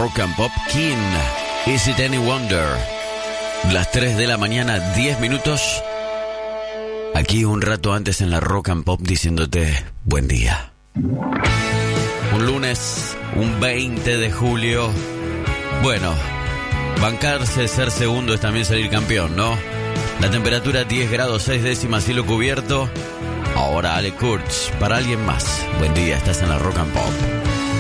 Rock and Pop. King, Is It Any Wonder? Las 3 de la mañana, 10 minutos. Aquí un rato antes en la Rock and Pop diciéndote buen día. Un lunes, un 20 de julio. Bueno, bancarse, ser segundo es también salir campeón, ¿no? La temperatura 10 grados 6 décimas, cielo cubierto. Ahora Ale Kurtz, para alguien más. Buen día, estás en la Rock and Pop.